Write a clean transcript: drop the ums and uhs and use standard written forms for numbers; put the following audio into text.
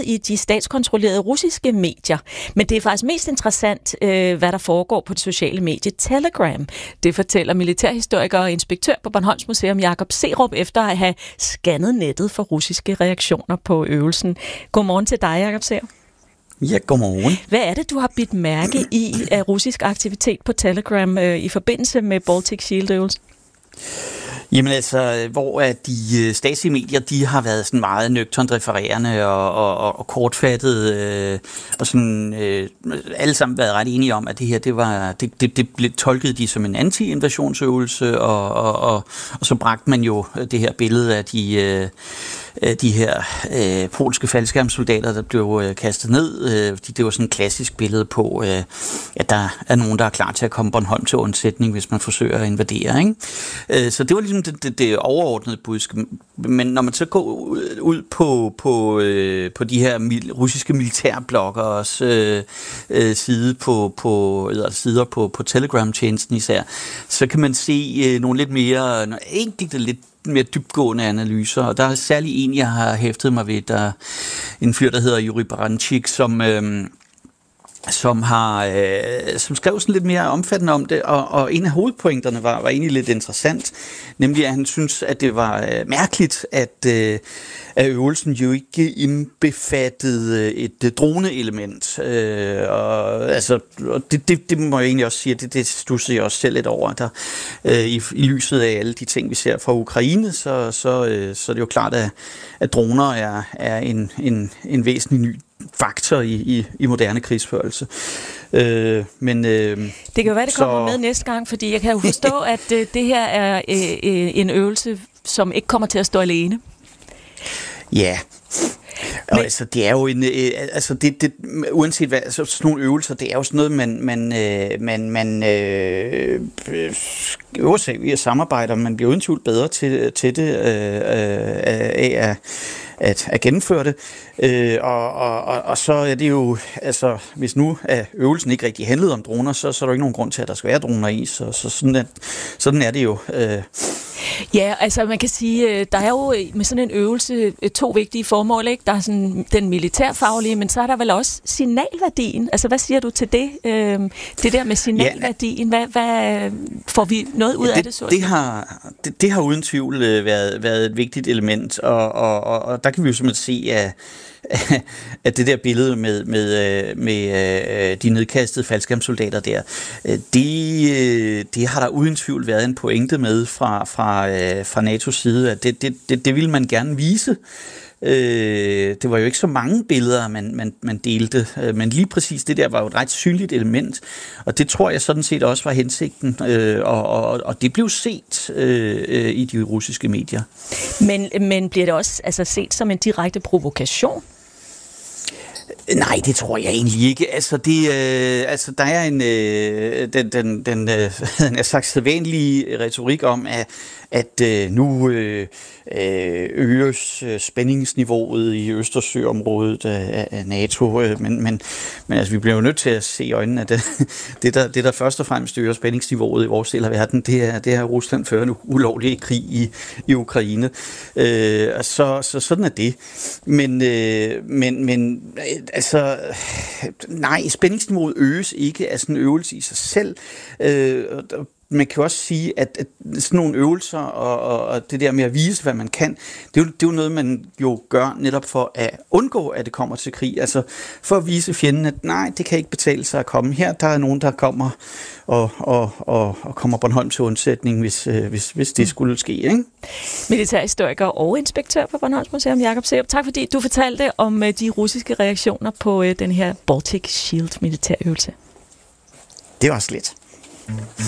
i de statskontrollerede russiske medier. Men det er faktisk mest interessant, hvad der foregår på det sociale medie Telegram. Det fortæller militærhistoriker og inspektør på Bornholms Museum Jakob Serup efter at have scannet nettet for russiske reaktioner på øvelsen. Godmorgen til dig, Jakob Serup. Ja, godmorgen. Hvad er det, du har bidt mærke i af russisk aktivitet på Telegram i forbindelse med Baltic Shield-øvelsen? Jamen altså, hvor de statslige medier, de har været sådan meget nøgternt refererende og kortfattet, og sådan alle sammen været ret enige om, at det her, det blev tolket de som en anti-invasionsøvelse, og så bragte man jo det her billede af de her polske faldskærmssoldater, der blev kastet ned. Det var sådan et klassisk billede på, at der er nogen, der er klar til at komme Bornholm til undsætning, hvis man forsøger at invadere, ikke? Så det var ligesom det overordnede budskab. Men når man så går ud på de her russiske militærbloggeres sider på Telegram-tjenesten især, så kan man se nogle lidt mere enkelte lidt mere dybgående analyser, og der er særlig en, jeg har hæftet mig ved, der en fyr, der hedder Yuri Baranchik, som skrev sådan lidt mere omfattende om det, og en af hovedpointerne var egentlig lidt interessant, nemlig at han synes, at det var mærkeligt, at øvelsen jo ikke indbefattede et droneelement. Det må jeg egentlig også sige, det studsede jeg også selv lidt over, der i lyset af alle de ting, vi ser fra Ukraine, så er det jo klart, at droner er en væsentlig ny faktor i moderne krigsførelse. Det kan jo være, det kommer med næste gang, fordi jeg kan jo forstå, at det her er en øvelse, som ikke kommer til at stå alene. Ja. Men, altså, det er jo uanset hvad, så sådan nogle øvelser, det er jo sådan noget, man øver sig i at samarbejde, og man bliver uden tvivl bedre til det af at gennemføre det. Og så er det jo, altså, hvis nu øvelsen ikke rigtig handlede om droner, så er der ikke nogen grund til, at der skal være droner i, så sådan er det jo. Ja, altså man kan sige, der er jo med sådan en øvelse to vigtige formål, ikke? Der er sådan den militærfaglige, men så er der vel også signalværdien. Altså hvad siger du til det? Det der med signalværdien, hvad får vi noget ud af det? Så det har uden tvivl været et vigtigt element, og der kan vi jo simpelthen se, at det der billede med de nedkastede faldskærmssoldater der, det har der uden tvivl været en pointe med fra NATO's side, at det ville man gerne vise. Det var jo ikke så mange billeder, man delte, men lige præcis det der var jo et ret synligt element, og det tror jeg sådan set også var hensigten, og det blev set i de russiske medier. Men bliver det også set som en direkte provokation? Nej, det tror jeg egentlig ikke. Altså, der er en slags sædvanlige retorik om, at nu øges spændingsniveauet i Østersøområdet af NATO, men altså, vi bliver jo nødt til at se i øjnene, at det der først og fremmest øger spændingsniveauet i vores del af verden, det er Rusland fører en ulovlig krig i Ukraine. Så sådan er det. Men altså, nej, spændingsniveauet øges ikke af sådan en øvelse i sig selv. Man kan også sige, at sådan nogle øvelser og det der med at vise, hvad man kan, det er jo noget, man jo gør netop for at undgå, at det kommer til krig. Altså for at vise fjenden, at nej, det kan ikke betale sig at komme her. Der er nogen, der kommer og kommer Bornholm til undsætning, hvis det skulle ske, ikke? Militærhistoriker og inspektør på Bornholms Museum, Jakob Serup. Tak fordi du fortalte om de russiske reaktioner på den her Baltic Shield militærøvelse. Det var slet.